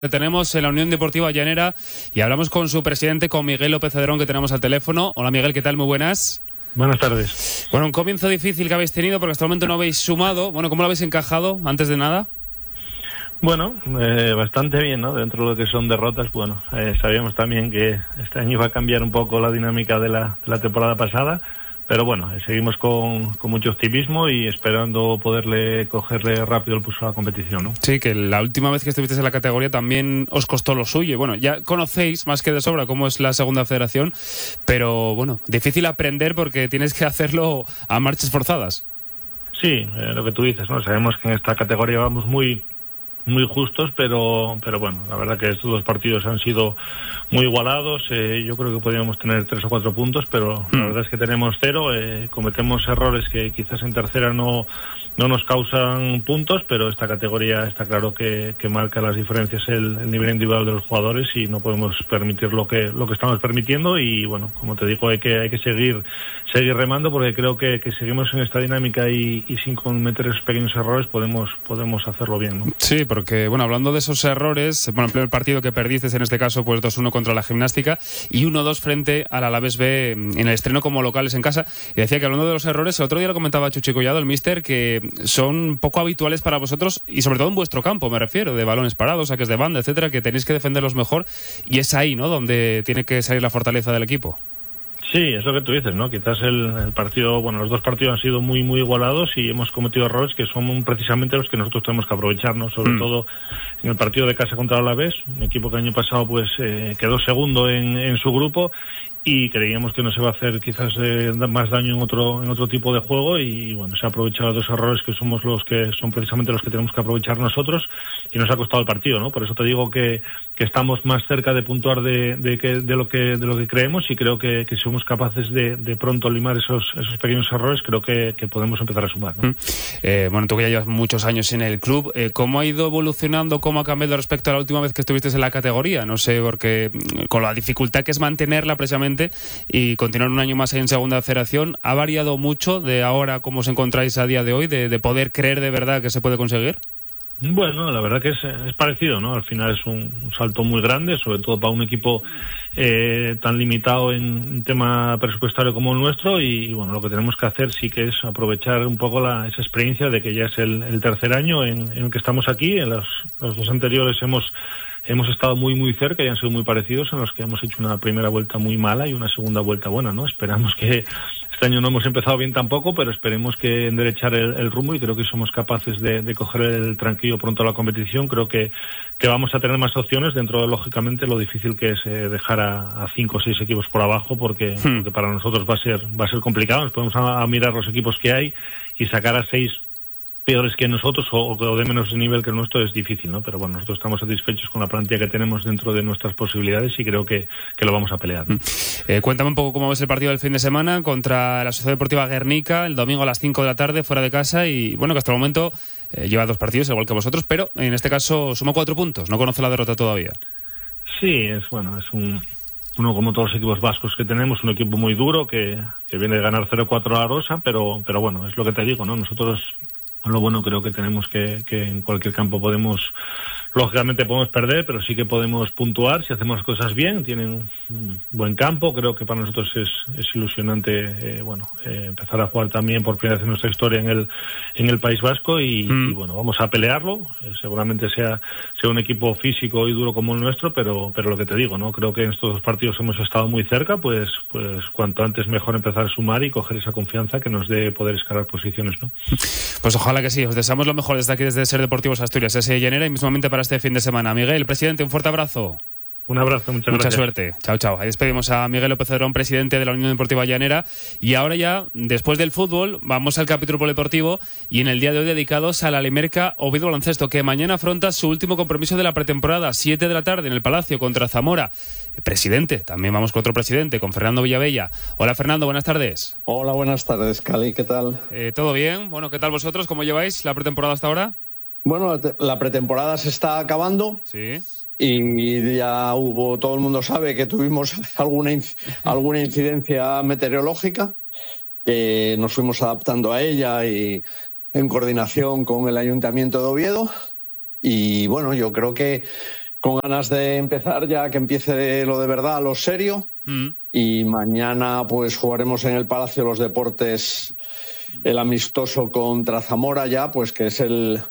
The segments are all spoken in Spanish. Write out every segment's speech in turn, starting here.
Tenemos en la Unión Deportiva Llanera y hablamos con su presidente, con Miguel López Cedrón, que tenemos al teléfono. Hola Miguel, ¿qué tal? Muy buenas. Buenas tardes. Bueno, un comienzo difícil que habéis tenido porque hasta el momento no habéis sumado. Bueno, ¿cómo lo habéis encajado antes de nada? Bueno, bastante bien, ¿no? Dentro de lo que son derrotas, bueno, sabíamos también que este año iba a cambiar un poco la dinámica de la temporada pasada, pero bueno, seguimos con mucho optimismo y esperando poderle cogerle rápido el pulso a la competición, ¿no? Sí, que la última vez que estuvisteis en la categoría también os costó lo suyo. Bueno, ya conocéis más que de sobra cómo es la segunda federación, pero bueno, difícil aprender porque tienes que hacerlo a marchas forzadas. Sí, lo que tú dices, ¿no? Sabemos que en esta categoría vamos muy justos, pero bueno, la verdad que estos dos partidos han sido muy igualados. Yo creo que podríamos tener 3 o 4 puntos, pero la verdad es que tenemos 0. Cometemos errores que quizás en tercera no nos causan puntos, pero esta categoría está claro que marca las diferencias el nivel individual de los jugadores y no podemos permitir lo que estamos permitiendo. Y bueno, como te digo, hay que seguir remando, porque creo que seguimos en esta dinámica y sin cometer esos pequeños errores podemos hacerlo bien, ¿no? Sí, porque bueno, hablando de esos errores, bueno, el primer partido que perdisteis en este caso, pues 2-1 contra la Gimnástica y 1-2 frente al Alavés B en el estreno como locales en casa. Y decía que hablando de los errores, el otro día lo comentaba Chuchi Collado, el míster, que son poco habituales para vosotros y sobre todo en vuestro campo, me refiero, de balones parados, saques de banda, etcétera, que tenéis que defenderlos mejor y es ahí, ¿no?, donde tiene que salir la fortaleza del equipo. Sí, es lo que tú dices, ¿no? Quizás el partido, bueno, los dos partidos han sido muy igualados y hemos cometido errores que son precisamente los que nosotros tenemos que aprovechar, ¿no? Sobre todo en el partido de casa contra el Alavés, un equipo que el año pasado pues quedó segundo en su grupo y creíamos que no se va a hacer quizás más daño en otro tipo de juego y bueno, se ha aprovechado dos errores que somos los que son precisamente los que tenemos que aprovechar nosotros y nos ha costado el partido, ¿no? Por eso te digo que estamos más cerca de puntuar de lo que creemos y creo que si somos capaces de pronto limar esos pequeños errores, creo que podemos empezar a sumar, ¿no? Bueno, tú que ya llevas muchos años en el club, ¿cómo ha ido evolucionando, cómo ha cambiado respecto a la última vez que estuviste en la categoría? No sé, porque con la dificultad que es mantenerla precisamente y continuar un año más ahí en segunda federación, ¿ha variado mucho de ahora cómo os encontráis a día de hoy, de poder creer de verdad que se puede conseguir? Bueno, la verdad que es parecido, ¿no? Al final es un salto muy grande, sobre todo para un equipo tan limitado en tema presupuestario como el nuestro y bueno, lo que tenemos que hacer sí que es aprovechar un poco esa experiencia de que ya es el tercer año en el que estamos aquí. En los dos anteriores hemos estado muy cerca y han sido muy parecidos, en los que hemos hecho una primera vuelta muy mala y una segunda vuelta buena, ¿no? Esperamos que este año no hemos empezado bien tampoco, pero esperemos que enderechar el rumbo y creo que somos capaces de coger el tranquillo pronto a la competición. Creo que vamos a tener más opciones dentro de, lógicamente, lo difícil que es dejar a 5 o 6 equipos por abajo porque para nosotros va a ser complicado. Nos podemos a mirar los equipos que hay y sacar a 6 peores que nosotros o de menos nivel que el nuestro es difícil, ¿no? Pero bueno, nosotros estamos satisfechos con la plantilla que tenemos dentro de nuestras posibilidades y creo que lo vamos a pelear, ¿no? Cuéntame un poco cómo ves el partido del fin de semana contra la Sociedad Deportiva Guernica, el domingo a las 5 de la tarde, fuera de casa, y bueno, que hasta el momento lleva 2 partidos, igual que vosotros, pero en este caso suma 4 puntos, no conoce la derrota todavía. Sí, es uno como todos los equipos vascos que tenemos, un equipo muy duro que viene de ganar 0-4 a la Rosa, pero bueno, es lo que te digo, ¿no? Nosotros lo bueno creo que tenemos que en cualquier campo lógicamente podemos perder, pero sí que podemos puntuar si hacemos cosas bien. Tienen un buen campo, creo que para nosotros es ilusionante empezar a jugar también por primera vez en nuestra historia en el País Vasco y bueno, vamos a pelearlo. Seguramente sea un equipo físico y duro como el nuestro, pero lo que te digo, ¿no? Creo que en estos 2 partidos hemos estado muy cerca, pues cuanto antes mejor empezar a sumar y coger esa confianza que nos dé poder escalar posiciones, ¿no? Pues ojalá que sí, os deseamos lo mejor desde aquí, desde Ser Deportivos Asturias, ese Llanera y mismamente para este fin de semana. Miguel, presidente, un fuerte abrazo. Un abrazo, muchas gracias. Mucha suerte. Chao. Ahí despedimos a Miguel López Cedrón, presidente de la Unión Deportiva Llanera. Y ahora ya, después del fútbol, vamos al capítulo polideportivo y en el día de hoy dedicados a la Limerca Oviedo Baloncesto, que mañana afronta su último compromiso de la pretemporada, 7 de la tarde en el Palacio contra Zamora. Presidente, también vamos con otro presidente, con Fernando Villavella. Hola Fernando, buenas tardes. Hola, buenas tardes, Cali, ¿qué tal? ¿Todo bien? Bueno, ¿qué tal vosotros? ¿Cómo lleváis la pretemporada hasta ahora? Bueno, la pretemporada se está acabando. Sí. Y ya todo el mundo sabe que tuvimos alguna incidencia meteorológica, que nos fuimos adaptando a ella y en coordinación con el Ayuntamiento de Oviedo. Y bueno, yo creo que con ganas de empezar ya, que empiece lo de verdad, lo serio. Y mañana pues jugaremos en el Palacio de los Deportes el amistoso contra Zamora ya, pues que es el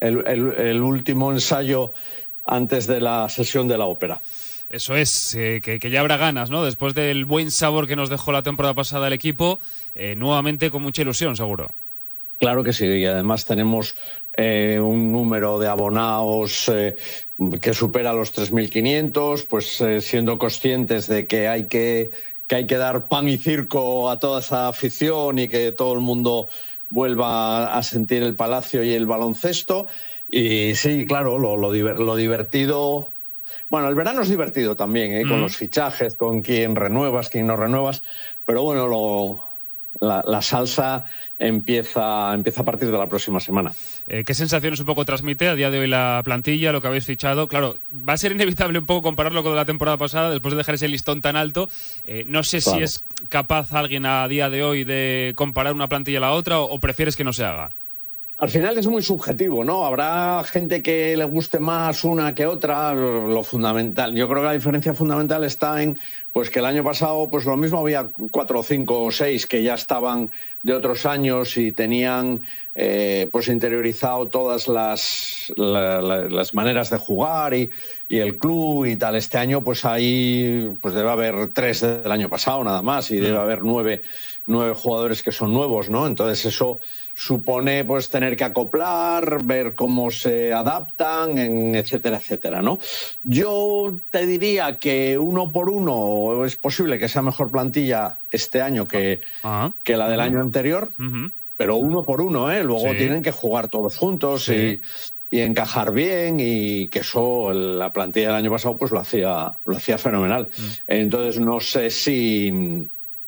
último ensayo antes de la sesión de la ópera. Eso es, que ya habrá ganas, ¿no? Después del buen sabor que nos dejó la temporada pasada el equipo, nuevamente con mucha ilusión, seguro. Claro que sí, y además tenemos un número de abonados que supera los 3.500, pues siendo conscientes de que hay que dar pan y circo a toda esa afición y que todo el mundo vuelva a sentir el Palacio y el baloncesto. Y sí, claro, lo divertido... Bueno, el verano es divertido también, con los fichajes, con quién renuevas, quién no renuevas, pero bueno, la salsa empieza a partir de la próxima semana. ¿Qué sensaciones un poco transmite a día de hoy la plantilla, lo que habéis fichado? Claro, va a ser inevitable un poco compararlo con la temporada pasada, después de dejar ese listón tan alto. No sé si es capaz alguien a día de hoy de comparar una plantilla a la otra o prefieres que no se haga. Al final es muy subjetivo, ¿no? Habrá gente que le guste más una que otra. Lo fundamental, yo creo que la diferencia fundamental está en pues que el año pasado pues lo mismo había 4 o 5 o 6 que ya estaban de otros años y tenían pues interiorizado todas las maneras de jugar y el club y tal. Este año pues ahí pues debe haber 3 del año pasado nada más y debe haber 9 jugadores que son nuevos, ¿no? Entonces eso supone pues tener que acoplar, ver cómo se adaptan, etcétera, etcétera, ¿no? Yo te diría que uno por uno es posible que sea mejor plantilla este año que la del año anterior, pero uno por uno, luego tienen que jugar todos juntos y encajar bien, y que eso la plantilla del año pasado pues lo hacía fenomenal. Entonces no sé si...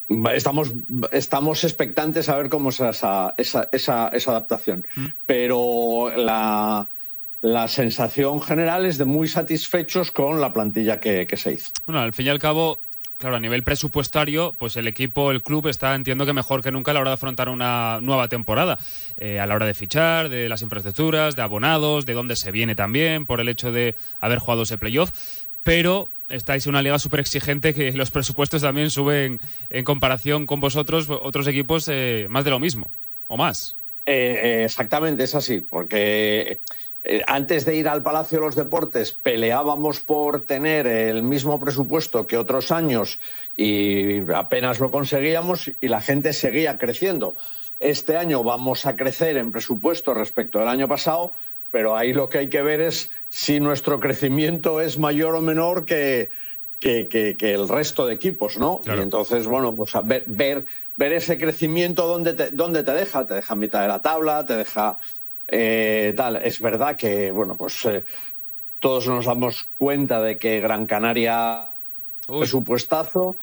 Estamos expectantes a ver cómo es esa adaptación. Pero la sensación general es de muy satisfechos con la plantilla que se hizo. Bueno, al fin y al cabo, claro, a nivel presupuestario, pues el equipo, el club está, entiendo que mejor que nunca a la hora de afrontar una nueva temporada. A la hora de fichar, de las infraestructuras, de abonados, de dónde se viene también, por el hecho de haber jugado ese playoff. Pero estáis en una liga súper exigente que los presupuestos también suben en comparación con vosotros, otros equipos, más de lo mismo, o más. Exactamente, es así, porque antes de ir al Palacio de los Deportes peleábamos por tener el mismo presupuesto que otros años y apenas lo conseguíamos y la gente seguía creciendo. Este año vamos a crecer en presupuesto respecto al año pasado, pero ahí lo que hay que ver es si nuestro crecimiento es mayor o menor que el resto de equipos, ¿no? Claro. Y entonces, bueno, pues ver ese crecimiento dónde te deja en mitad de la tabla, te deja tal. Es verdad que, bueno, pues todos nos damos cuenta de que Gran Canaria presupuestazo,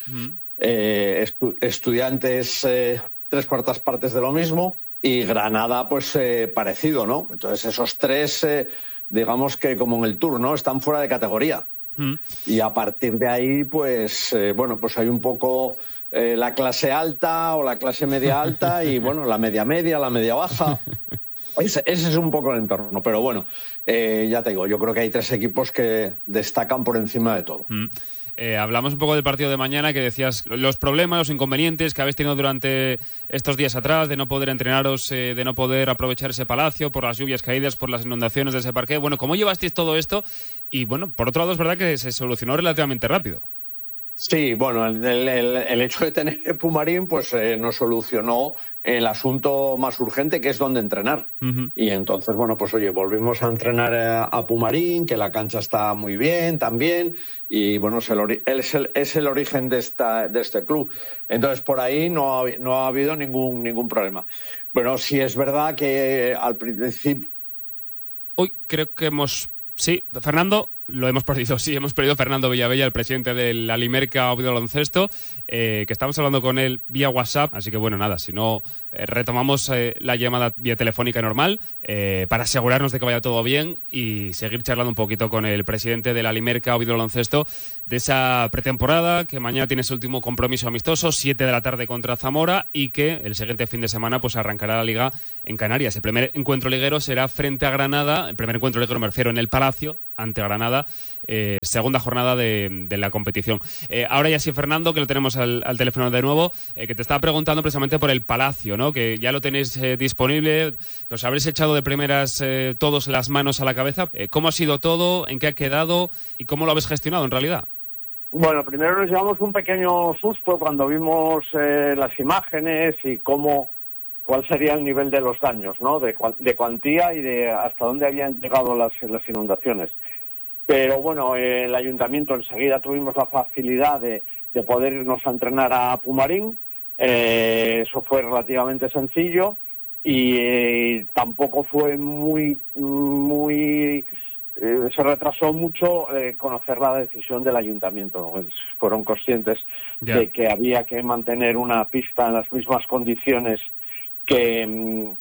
Estudiantes 3/4 partes de lo mismo, y Granada, pues parecido, ¿no? Entonces esos 3, digamos que como en el Tour, ¿no? Están fuera de categoría. Y a partir de ahí, pues bueno, pues hay un poco la clase alta o la clase media alta y bueno, la media la media baja. Ese es un poco el entorno, pero bueno, ya te digo, yo creo que hay 3 equipos que destacan por encima de todo. Hablamos un poco del partido de mañana, que decías los problemas, los inconvenientes que habéis tenido durante estos días atrás, de no poder entrenaros, de no poder aprovechar ese palacio por las lluvias caídas, por las inundaciones de ese parque. Bueno, ¿cómo llevasteis todo esto? Y bueno, por otro lado es verdad que se solucionó relativamente rápido. Sí, bueno, el hecho de tener Pumarín pues nos solucionó el asunto más urgente, que es dónde entrenar. Y entonces, bueno, pues oye, volvimos a entrenar a Pumarín, que la cancha está muy bien también, y bueno, es el origen de este club. Entonces, por ahí no ha habido ningún problema. Bueno, sí es verdad que al principio... Hoy creo que sí, Fernando... Lo hemos perdido, sí, hemos perdido a Fernando Villavella, el presidente del Alimerca Oviedo Baloncesto, que estamos hablando con él vía WhatsApp, así que bueno, nada, si no, retomamos la llamada vía telefónica normal para asegurarnos de que vaya todo bien y seguir charlando un poquito con el presidente del Alimerca Oviedo Baloncesto de esa pretemporada, que mañana tiene su último compromiso amistoso, 7 de la tarde contra Zamora, y que el siguiente fin de semana pues arrancará la Liga en Canarias. El primer encuentro liguero será frente a Granada, el primer encuentro liguero me refiero en el Palacio, ante Granada, segunda jornada de la competición. Ahora ya sí, Fernando, que lo tenemos al teléfono de nuevo, que te estaba preguntando precisamente por el Palacio, ¿no? Que ya lo tenéis disponible, que os habréis echado de primeras todos las manos a la cabeza. ¿Cómo ha sido todo? ¿En qué ha quedado? ¿Y cómo lo habéis gestionado en realidad? Bueno, primero nos llevamos un pequeño susto cuando vimos las imágenes y cuál sería el nivel de los daños, ¿no? De cuantía y de hasta dónde habían llegado las inundaciones. Pero bueno, el ayuntamiento enseguida tuvimos la facilidad de poder irnos a entrenar a Pumarín. Eso fue relativamente sencillo y tampoco fue muy se retrasó mucho conocer la decisión del ayuntamiento, ¿no? Fueron conscientes de que había que mantener una pista en las mismas condiciones que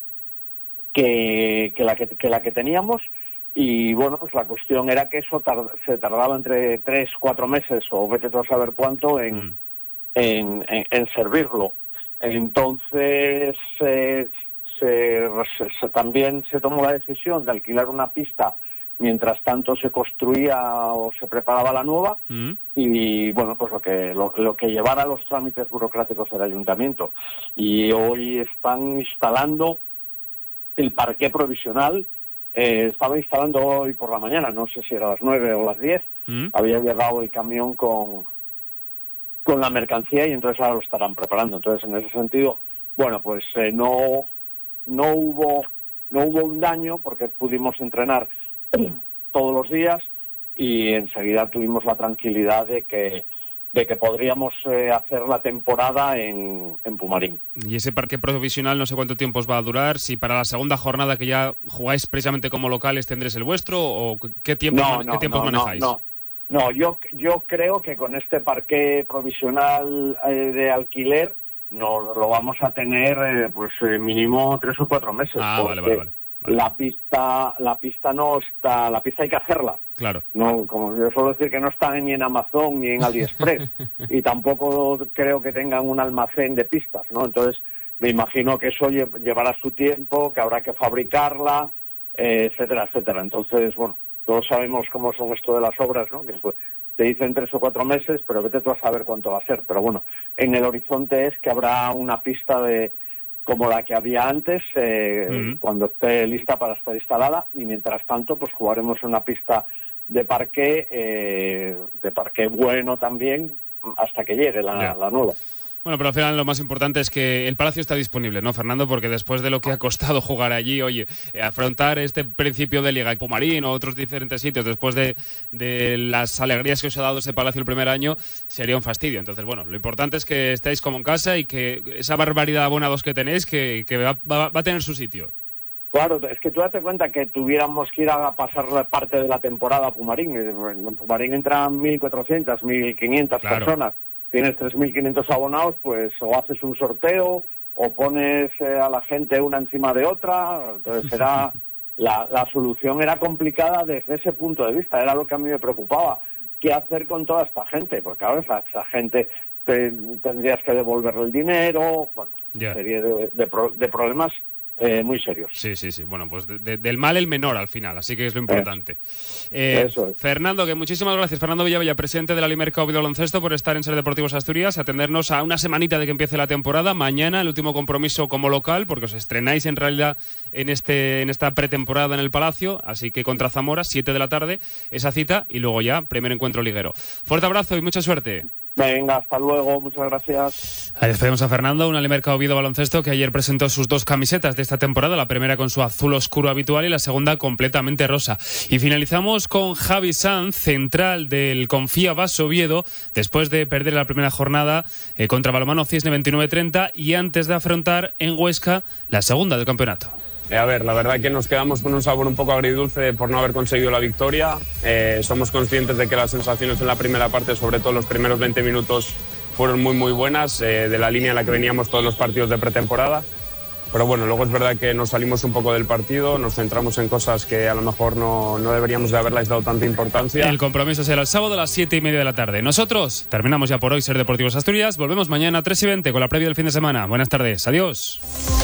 la que teníamos, y bueno, pues la cuestión era que eso se tardaba entre 3-4 meses o vete tú a saber cuánto en servirlo. Entonces también se tomó la decisión de alquilar una pista mientras tanto se construía o se preparaba la nueva, y bueno, pues lo que llevara los trámites burocráticos del ayuntamiento. Y hoy están instalando el parqué provisional. Estaba instalando hoy por la mañana, no sé si era a las 9 o las 10, había llegado el camión con la mercancía y entonces ahora lo estarán preparando. Entonces, en ese sentido, bueno, pues no hubo un daño porque pudimos entrenar todos los días y enseguida tuvimos la tranquilidad de que podríamos hacer la temporada en Pumarín. Y ese parque provisional no sé cuánto tiempo os va a durar, si para la segunda jornada que ya jugáis precisamente como locales tendréis el vuestro, o qué tiempos manejáis. No, yo creo que con este parque provisional de alquiler nos lo vamos a tener mínimo 3 o 4 meses. Vale. La pista no está, la pista hay que hacerla. Claro. No, como yo suelo decir, que no está ni en Amazon ni en AliExpress y tampoco creo que tengan un almacén de pistas, ¿no? Entonces me imagino que eso llevará su tiempo, que habrá que fabricarla, etcétera, etcétera. Entonces, bueno, todos sabemos cómo son esto de las obras, ¿no? Que te dicen 3 o 4 meses, pero vete tú a saber cuánto va a ser. Pero bueno, en el horizonte es que habrá una pista como la que había antes, cuando esté lista para estar instalada, y mientras tanto pues jugaremos en una pista de parqué bueno también, hasta que llegue la nueva. Bueno, pero al final lo más importante es que el Palacio está disponible, ¿no, Fernando? Porque después de lo que ha costado jugar allí, oye, afrontar este principio de Liga en Pumarín o otros diferentes sitios, después de las alegrías que os ha dado ese Palacio el primer año, sería un fastidio. Entonces, bueno, lo importante es que estéis como en casa y que esa barbaridad de abonados que tenéis, que va a tener su sitio. Claro, es que tú date cuenta que tuviéramos que ir a pasar parte de la temporada a Pumarín. En Pumarín entran 1.400, 1.500 personas. Tienes 3.500 abonados, pues o haces un sorteo o pones a la gente una encima de otra. Entonces la solución era complicada desde ese punto de vista. Era lo que a mí me preocupaba. ¿Qué hacer con toda esta gente? Porque ahora esa gente tendrías que devolverle el dinero. Bueno, una serie de problemas muy serios. Sí. Bueno, pues del mal el menor al final, así que es lo importante. Eso es. Fernando, que muchísimas gracias. Fernando Villavella, presidente de la Limerca Oviedo Baloncesto, por estar en Ser Deportivos Asturias, atendernos a una semanita de que empiece la temporada. Mañana el último compromiso como local, porque os estrenáis en realidad en esta pretemporada en el Palacio, así que contra Zamora, 7 de la tarde, esa cita, y luego ya, primer encuentro liguero. Fuerte abrazo y mucha suerte. Venga, hasta luego, muchas gracias. Ahí despedimos a Fernando, una Limerca Oviedo Baloncesto que ayer presentó sus 2 camisetas de esta temporada, la primera con su azul oscuro habitual y la segunda completamente rosa. Y finalizamos con Javi Sanz, central del Confía Bas Oviedo, después de perder la primera jornada contra Balonmano Cisne 29-30 y antes de afrontar en Huesca la segunda del campeonato. A ver, la verdad que nos quedamos con un sabor un poco agridulce por no haber conseguido la victoria. Somos conscientes de que las sensaciones en la primera parte, sobre todo los primeros 20 minutos, fueron muy buenas, de la línea en la que veníamos todos los partidos de pretemporada. Pero bueno, luego es verdad que nos salimos un poco del partido, nos centramos en cosas que a lo mejor no deberíamos de haberles dado tanta importancia. El compromiso será el sábado a las 7:30 de la tarde. Nosotros terminamos ya por hoy Ser Deportivos Asturias. Volvemos mañana a 3:20 con la previa del fin de semana. Buenas tardes, adiós.